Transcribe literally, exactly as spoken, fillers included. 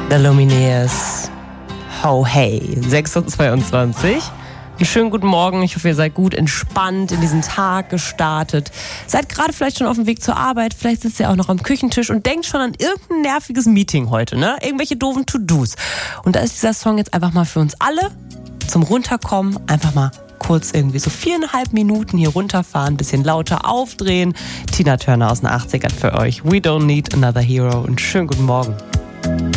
The Lumineers. Ho hey, sechs Uhr zweiundzwanzig. Einen schönen guten Morgen. Ich hoffe, ihr seid gut entspannt in diesen Tag gestartet. Seid gerade vielleicht schon auf dem Weg zur Arbeit. Vielleicht sitzt ihr auch noch am Küchentisch und denkt schon an irgendein nerviges Meeting heute, ne? Irgendwelche doofen To-Dos. Und da ist dieser Song jetzt einfach mal für uns alle zum Runterkommen. Einfach mal kurz irgendwie so viereinhalb Minuten hier runterfahren, bisschen lauter aufdrehen. Tina Turner aus den achtzigern für euch. We don't need another hero. Und schönen guten Morgen.